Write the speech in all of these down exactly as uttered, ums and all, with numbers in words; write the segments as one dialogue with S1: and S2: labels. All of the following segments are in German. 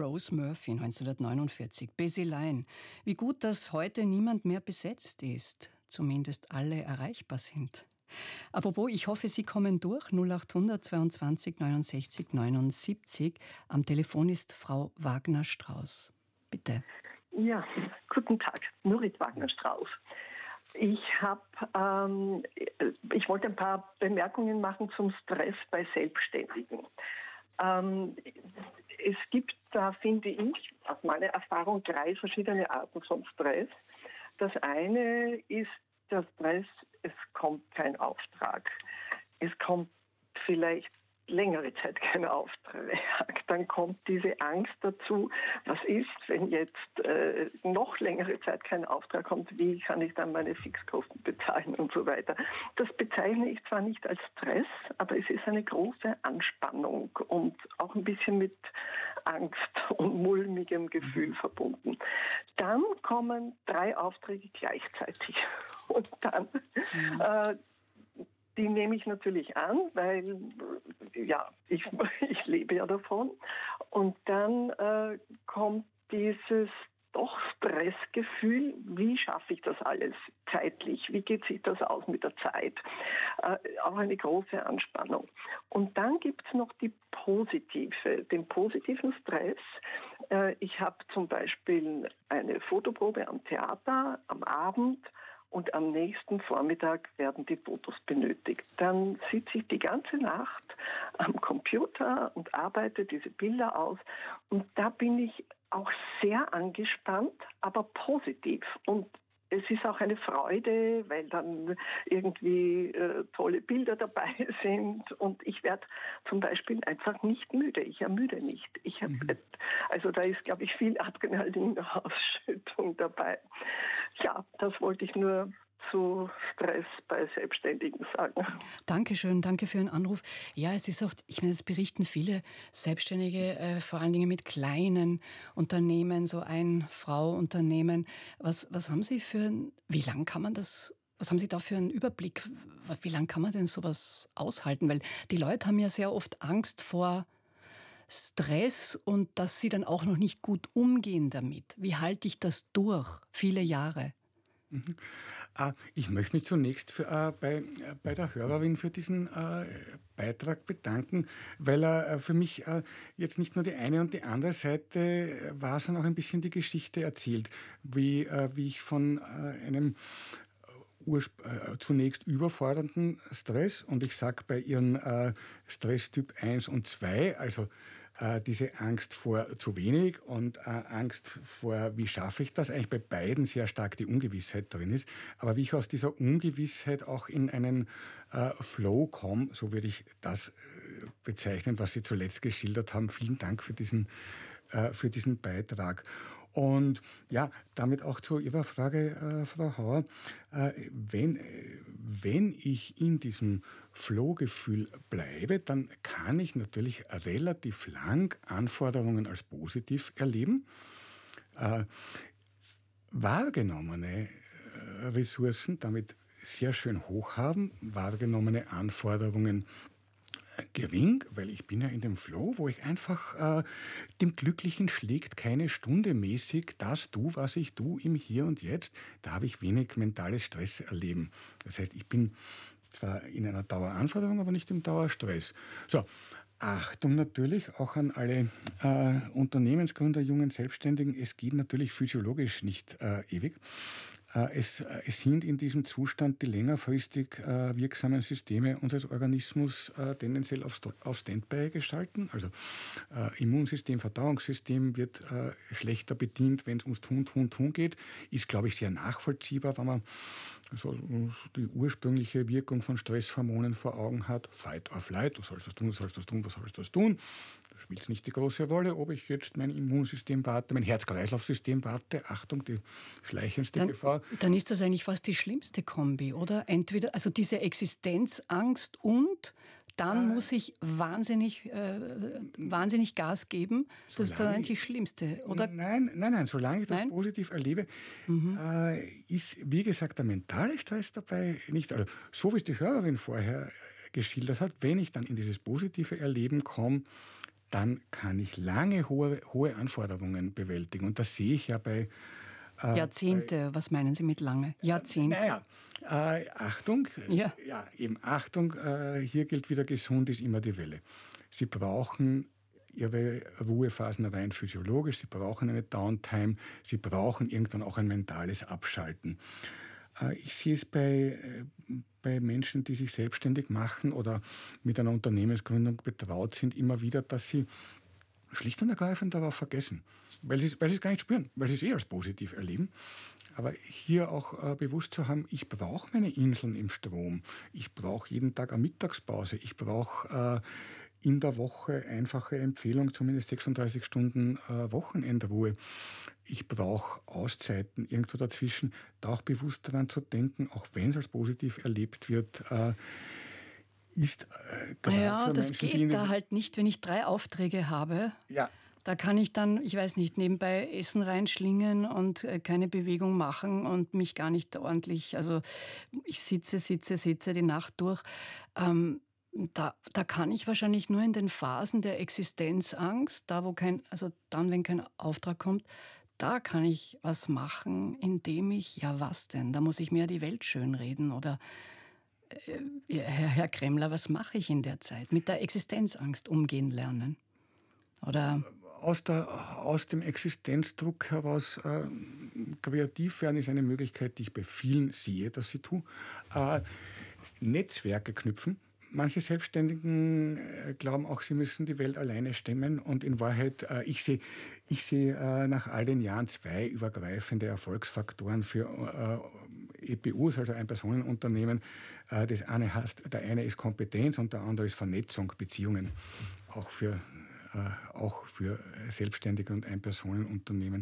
S1: Rose Murphy neunzehnhundertneunundvierzig. Busy Line. Wie gut, dass heute niemand mehr besetzt ist. Zumindest alle erreichbar sind. Apropos, ich hoffe, Sie kommen durch. null achthundert zweiundzwanzig neunundsechzig neunundsiebzig. Am Telefon ist Frau Wagner-Strauß. Bitte.
S2: Ja, guten Tag. Nurit Wagner-Strauß. Ich habe, ähm, ich wollte ein paar Bemerkungen machen zum Stress bei Selbstständigen. Ähm, es gibt da, finde ich, aus meiner Erfahrung drei verschiedene Arten von Stress. Das eine ist der Stress, es kommt kein Auftrag. Es kommt vielleicht längere Zeit kein Auftrag. Dann kommt diese Angst dazu, was ist, wenn jetzt äh, noch längere Zeit kein Auftrag kommt, wie kann ich dann meine Fixkosten bezahlen und so weiter. Das bezeichne ich zwar nicht als Stress, aber es ist eine große Anspannung und auch ein bisschen mit Angst und mulmigem Gefühl verbunden. Dann kommen drei Aufträge gleichzeitig und dann äh, die nehme ich natürlich an, weil ja, ich, ich lebe ja davon. Und dann äh, kommt dieses doch Stressgefühl, wie schaffe ich das alles zeitlich? Wie geht sich das aus mit der Zeit? Äh, auch eine große Anspannung. Und dann gibt es noch die positive, den positiven Stress. Äh, ich habe zum Beispiel eine Fotoprobe am Theater am Abend. Und am nächsten Vormittag werden die Fotos benötigt. Dann sitze ich die ganze Nacht am Computer und arbeite diese Bilder aus. Und da bin ich auch sehr angespannt, aber positiv. Und es ist auch eine Freude, weil dann irgendwie äh, tolle Bilder dabei sind. Und ich werde zum Beispiel einfach nicht müde. Ich ermüde nicht. Ich hab, mhm. Also da ist, glaube ich, viel Adrenalinausschüttung dabei. Ja, das wollte ich nur zu Stress bei Selbstständigen sagen.
S1: Dankeschön, danke für Ihren Anruf. Ja, es ist auch, ich meine, es berichten viele Selbstständige, äh, vor allen Dingen mit kleinen Unternehmen, so Ein-Frau-Unternehmen. Was, was haben Sie für, wie lang kann man das, was haben Sie da für einen Überblick? Wie lange kann man denn sowas aushalten? Weil die Leute haben ja sehr oft Angst vor Stress und dass sie dann auch noch nicht gut umgehen damit. Wie halte ich das durch? Viele Jahre.
S3: Mhm. Äh, ich möchte mich zunächst für, äh, bei, äh, bei der Hörerin für diesen äh, Beitrag bedanken, weil er äh, für mich äh, jetzt nicht nur die eine und die andere Seite äh, war, sondern auch ein bisschen die Geschichte erzählt, wie, äh, wie ich von äh, einem Ursp- äh, zunächst überfordernden Stress, und ich sage bei Ihren äh, Stresstyp eins und zwei, also äh, diese Angst vor zu wenig und äh, Angst vor, wie schaffe ich das, eigentlich bei beiden sehr stark die Ungewissheit drin ist, aber wie ich aus dieser Ungewissheit auch in einen äh, Flow komme, so würde ich das äh, bezeichnen, was Sie zuletzt geschildert haben. Vielen Dank für diesen, äh, für diesen Beitrag. Und ja, damit auch zu Ihrer Frage, äh, Frau Hauer, äh, wenn, äh, wenn ich in diesem Flow-Gefühl bleibe, dann kann ich natürlich relativ lang Anforderungen als positiv erleben. Äh, wahrgenommene äh, Ressourcen damit sehr schön hoch haben, wahrgenommene Anforderungen gering, weil ich bin ja in dem Flow, wo ich einfach, äh, dem Glücklichen schlägt keine Stunde mäßig das tu, was ich tu im Hier und Jetzt. Da habe ich wenig mentales Stress erleben. Das heißt, ich bin zwar in einer Daueranforderung, aber nicht im Dauerstress. So, Achtung natürlich auch an alle äh, Unternehmensgründer, jungen Selbstständigen. Es geht natürlich physiologisch nicht äh, ewig. Es, es sind in diesem Zustand die längerfristig äh, wirksamen Systeme unseres Organismus äh, tendenziell auf, auf Standby geschalten. Also äh, Immunsystem, Verdauungssystem wird äh, schlechter bedient, wenn es ums Tun, Tun, Tun geht. Ist, glaube ich, sehr nachvollziehbar, wenn man so die ursprüngliche Wirkung von Stresshormonen vor Augen hat. Fight or flight, du sollst das tun, du sollst das tun, was sollst das tun. Da spielt es nicht die große Rolle, ob ich jetzt mein Immunsystem warte, mein Herz-Kreislauf-System warte. Achtung, die schleichendste
S1: dann,
S3: Gefahr.
S1: Dann ist das eigentlich fast die schlimmste Kombi, oder? Entweder, also diese Existenzangst und dann ah. muss ich wahnsinnig, äh, wahnsinnig Gas geben. Das solange ist dann eigentlich das Schlimmste, oder?
S3: Nein, nein, nein. Solange ich das
S1: nein?
S3: positiv erlebe, mhm. äh, ist, wie gesagt, der mentale Stress dabei nicht. Also, so wie es die Hörerin vorher geschildert hat, wenn ich dann in dieses positive Erleben komme, dann kann ich lange hohe, hohe Anforderungen bewältigen. Und das sehe ich ja bei...
S1: Äh, Jahrzehnte, bei, was meinen Sie mit lange? Jahrzehnte?
S3: Naja, äh, Achtung,
S1: ja.
S3: ja, eben Achtung, äh, hier gilt wieder, gesund ist immer die Welle. Sie brauchen ihre Ruhephasen rein physiologisch, sie brauchen eine Downtime, sie brauchen irgendwann auch ein mentales Abschalten. Äh, ich sehe es bei, äh, bei Menschen, die sich selbstständig machen oder mit einer Unternehmensgründung betraut sind, immer wieder, dass sie schlicht und ergreifend darauf vergessen, weil sie, weil sie es gar nicht spüren, weil sie es eh als positiv erleben. Aber hier auch äh, bewusst zu haben, ich brauche meine Inseln im Strom, ich brauche jeden Tag eine Mittagspause, ich brauche äh, in der Woche einfache Empfehlung, zumindest sechsunddreißig Stunden äh, Wochenendruhe. Ich brauche Auszeiten irgendwo dazwischen, da auch bewusst daran zu denken, auch wenn es als positiv erlebt wird, äh, ist äh, gerade
S1: ja,
S3: für
S1: das
S3: Menschen,
S1: geht
S3: die
S1: da halt nicht, wenn ich drei Aufträge habe.
S3: Ja.
S1: Da kann ich dann, ich weiß nicht, nebenbei Essen reinschlingen und keine Bewegung machen und mich gar nicht ordentlich, also ich sitze, sitze, sitze die Nacht durch. Ähm, da, da kann ich wahrscheinlich nur in den Phasen der Existenzangst, da wo kein, also dann, wenn kein Auftrag kommt, da kann ich was machen, indem ich, ja was denn, da muss ich mir die Welt schönreden oder äh, Herr, Herr Kremmler, was mache ich in der Zeit? Mit der Existenzangst umgehen lernen? Oder...
S3: Aus, der, aus dem Existenzdruck heraus äh, kreativ werden ist eine Möglichkeit, die ich bei vielen sehe, dass sie tun. Äh, Netzwerke knüpfen. Manche Selbstständigen äh, glauben auch, sie müssen die Welt alleine stemmen. Und in Wahrheit, äh, ich sehe ich seh, äh, nach all den Jahren zwei übergreifende Erfolgsfaktoren für äh, E P Us, also Ein-Personen-Unternehmen. Äh, das eine heißt, der eine ist Kompetenz und der andere ist Vernetzung, Beziehungen. Auch für auch für Selbstständige und Ein-Personen-Unternehmen.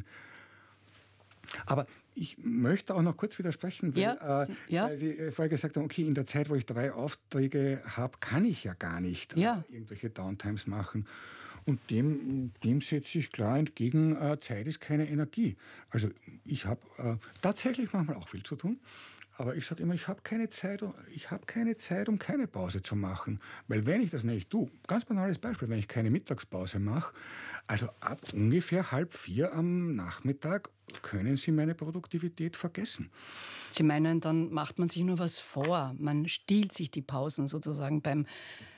S3: Aber ich möchte auch noch kurz widersprechen, weil,
S1: ja,
S3: äh,
S1: ja.
S3: weil Sie vorher gesagt haben, okay, in der Zeit, wo ich drei Aufträge habe, kann ich ja gar nicht
S1: ja.
S3: äh, irgendwelche Downtimes machen. Und dem, dem setze ich klar entgegen, äh, Zeit ist keine Energie. Also ich habe äh, tatsächlich manchmal auch viel zu tun. Aber ich sage immer, ich habe keine Zeit, ich habe keine Zeit, um keine Pause zu machen. Weil wenn ich das nicht tue, ganz banales Beispiel, wenn ich keine Mittagspause mache, also ab ungefähr halb vier am Nachmittag können Sie meine Produktivität vergessen.
S1: Sie meinen, dann macht man sich nur was vor, man stiehlt sich die Pausen sozusagen beim